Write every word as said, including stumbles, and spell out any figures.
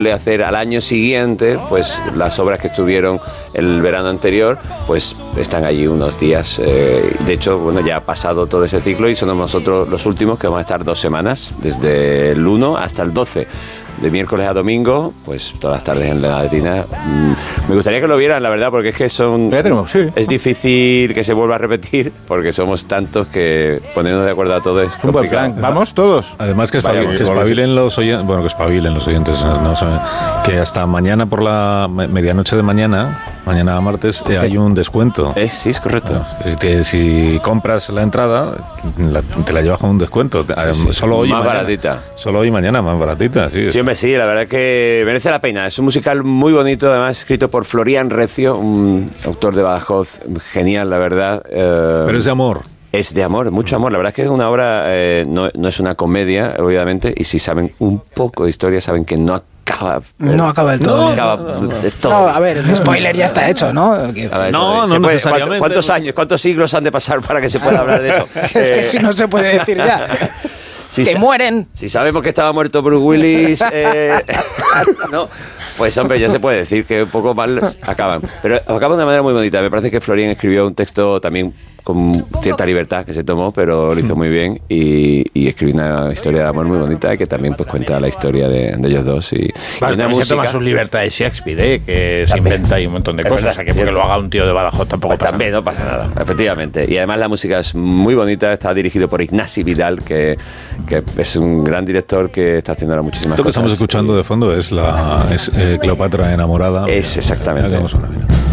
hacer al año siguiente, pues las obras que estuvieron el verano anterior, pues están allí unos días. Eh, de hecho, bueno, ya ha pasado todo ese ciclo y somos nosotros los últimos que vamos a estar dos semanas, desde el uno hasta el doce. De miércoles a domingo, pues todas las tardes en la Latina. Mm, me gustaría que lo vieran, la verdad, porque es que son... Ya tenemos, sí. Es difícil que se vuelva a repetir, porque somos tantos que ponernos de acuerdo a todo es Un buen complicado. plan. Vamos todos. Además que, espabil, Vaya, que espabilen los oyentes, bueno, que espabilen los oyentes, no, no saben, que hasta mañana por la me- medianoche de mañana, mañana martes, eh, hay un descuento. Eh, sí, es correcto. Es que si compras la entrada, la- te la llevas con un descuento. Sí, sí, solo hoy y más mañana. baratita. Solo hoy y mañana, más baratita, sí. Sí, hombre, sí, la verdad que merece la pena. Es un musical muy bonito, además escrito por Florian Recio, un autor de Badajoz genial, la verdad. Eh, Pero es de amor. Es de amor, mucho amor. La verdad es que es una obra, eh, no, no es una comedia, obviamente, y si saben un poco de historia, saben que no acaba... No acaba del todo No bien. acaba No, no, no. de todo. No, a ver, el spoiler ya está hecho, ¿no? Que- A ver, No, ¿se no puede- necesariamente. ¿Cuántos años, cuántos siglos han de pasar para que se pueda hablar de eso? es que Eh, si no se puede decir ya. si que sa- mueren. Si sabemos que estaba muerto Bruce Willis, eh, no, pues hombre, ya se puede decir que un poco mal acaban. Pero acaban de una manera muy bonita. Me parece que Florian escribió un texto también con cierta libertad que se tomó, pero lo hizo muy bien y, y escribió una historia de amor muy bonita que también pues cuenta la historia de, de ellos dos. Y, Vale, y una también se música... toma sus libertades Shakespeare, ¿eh? Que se También. inventa ahí un montón de Es cosas. verdad, O sea, que porque cierto. lo haga un tío de Badajoz tampoco Pues pasa también nada. no pasa nada, efectivamente. Y además la música es muy bonita, está dirigido por Ignasi Vidal, que, que es un gran director que está haciendo ahora muchísimas Esto que cosas. estamos escuchando de fondo es la es, eh, Cleopatra enamorada. Es exactamente. Mira, mira, mira.